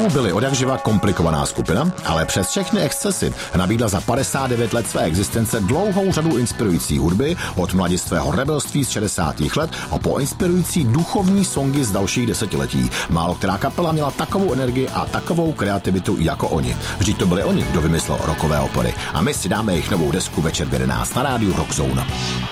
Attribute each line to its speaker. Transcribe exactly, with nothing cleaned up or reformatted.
Speaker 1: Who byli odjakživa komplikovaná skupina, ale přes všechny excesy nabídla za padesát devět let své existence dlouhou řadu inspirující hudby od mladistvého rebelství z šedesátých let a po inspirující duchovní songy z dalších desetiletí. Málo která kapela měla takovou energii a takovou kreativitu jako oni. Vždyť to byli oni, kdo vymyslel rockové opery. A my si dáme jejich novou desku večer v jedenáct na rádiu Rock Zone.